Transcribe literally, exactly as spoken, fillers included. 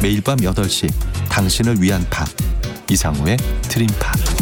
매일 밤 여덟 시 당신을 위한 팝 이상우의 드림팝.